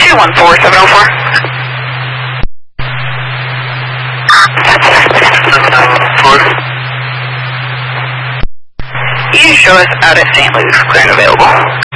314-704. You show us out at St. Luke's, clear and available.